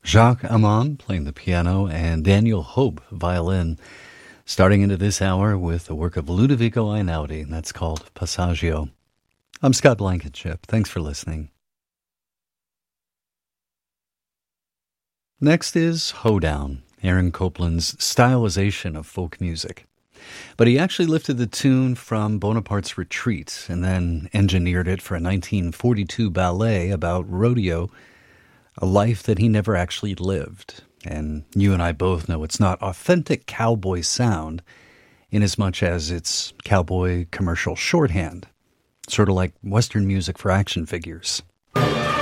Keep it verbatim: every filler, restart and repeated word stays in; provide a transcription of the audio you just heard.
Jacques Amand playing the piano and Daniel Hope violin, starting into this hour with the work of Ludovico Einaudi, and that's called Passaggio. I'm Scott Blankenship. Thanks for listening. Next is Hoedown, Aaron Copland's stylization of folk music. But he actually lifted the tune from Bonaparte's Retreat and then engineered it for a nineteen forty-two ballet about rodeo, a life that he never actually lived. And you and I both know it's not authentic cowboy sound inasmuch as it's cowboy commercial shorthand, sort of like Western music for action figures.